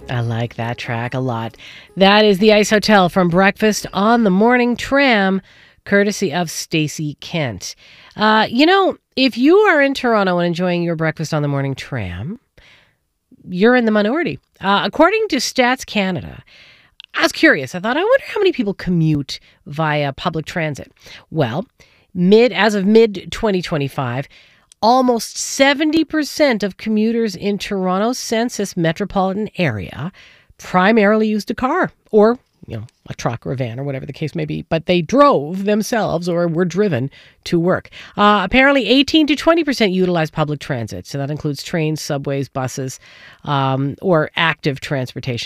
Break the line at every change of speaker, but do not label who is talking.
I like that track a lot. That is the Ice Hotel from Breakfast on the Morning Tram, courtesy of Stacey Kent. If you are in Toronto and enjoying your Breakfast on the Morning Tram, you're in the minority. According to Stats Canada, I was curious. I thought, I wonder how many people commute via public transit. Well, as of mid 2025, almost 70% of commuters in Toronto's census metropolitan area primarily used a car or, a truck or a van or whatever the case may be, but they drove themselves or were driven to work. Apparently 18 to 20% utilize public transit. So that includes trains, subways, buses, or active transportation.